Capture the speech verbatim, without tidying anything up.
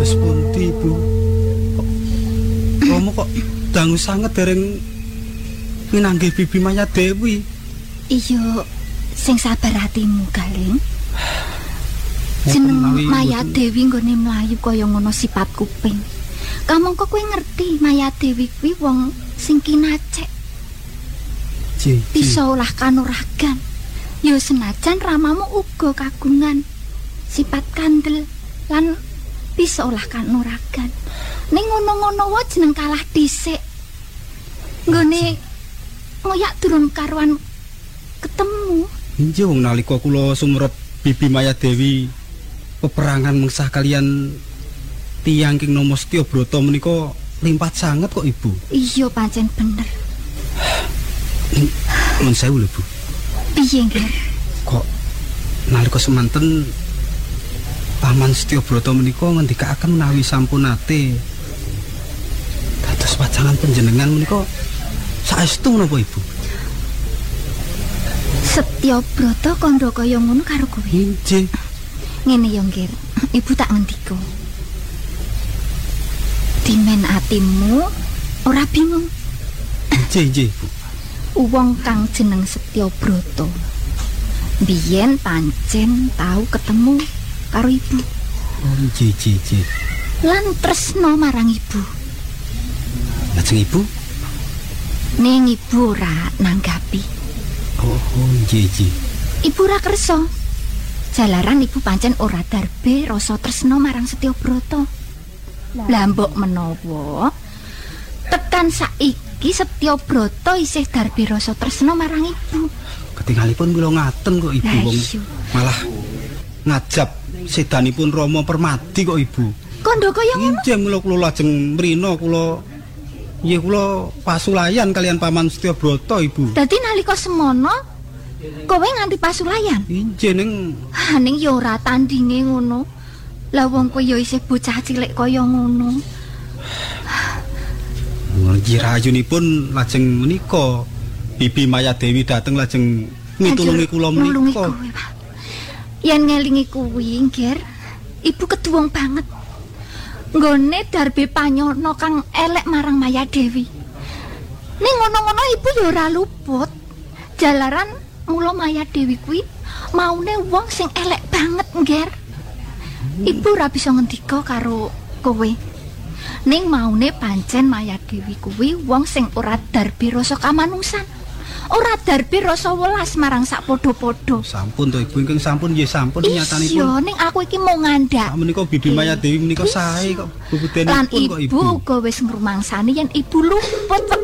Dados pundi, Ibu? Kok Romo kok dangu sanget dereng pinanggih Bibi Maya Dewi? Iya, sing sabar hatimu, Galing. Jeneng Maya Dewi nggone mlayu kaya ngono sifat kuping. Kamangka kowe ngerti Maya Dewi kuwi wong sing kinacek. Bisa olah kanuragan. Ya senajan ramamu uga kagungan sifat kandel lan bisa olah kanuragan. Ning ngono-ngono wae jeneng kalah dhisik. Nggone ngoyak durung karuan ketemu. Injih wong nalika kula sumrep Bibi Maya Dewi peperangan mengsah kalian tiyang king nama Setya Brata menika limpat sanget kok Ibu. Iya pancen bener. Nun sewu lho Bu. Piye nggih? Kok nalika semanten Paman Setya Brata menika ngendikaaken menawi sampun nate dados pacangan panjenengan menika saestu napa Ibu? Setya Brata kandha kaya ngono karo kowe. Injih. Ngene ya nggih. Ibu tak ngendika. Dimen atimu ora bingung. Injih, injih, Bu. Wong kang jeneng Setya Brata biyen pancen tau ketemu karo ibu. Oh, injih, injih, injih. Lan tresno marang ibu. Lajeng Ibu? Ning ibu ora nanggapi. Oh, oh injih, injih. Ibu ora kersa. Jalaran ibu pancen ora darbe rasa tresno marang Setya Brata. Lah mbok menawa tekan saiki Setya Brata isih darbe rasa tresno marang ibu. Ketingalipun kula ngaten kok Ibu wong malah ngajab sedanipun Rama Permadi kok Ibu. Kandha kaya ngono. Injih mula kula lajeng mrina kula nggih kula pasulayan kalian Paman Setya Brata Ibu. Dadi nalika semono kowe nganti pasulayan? Injih ning ha ning ya ora tandinge ngono. Lah wong kowe ya isih bocah cilik kaya ngono. Nggih rayunipun lajeng menika Bibi Maya Dewi dateng lajeng mitulungi kula menika. Yen ngelingi kuwi, Ngger, ibu keduwong banget. Nggone darbe panyono kang elek marang Maya Dewi. Ning ngono-ngono ibu ya ora luput. Jalaran mula Maya Dewi kuwi maune wong sing elek banget, Ngger. Ibu ora bisa ngendika karo kowe. Ning maune pancen Maya Dewi kuwi wong sing ora darbe rasa kamanungsan. Ora darbe rasa welas marang sak padha-padha. Sampun to Ibu, ingkang sampun nggih sampun nyatanipun. Iya, ning aku iki mau ngandhak. Sak menika Bibi Maya Dewi menika sae kok bubudenipun kok Ibu. Lan Ibu uga wis ngrumangsani yen Ibu luput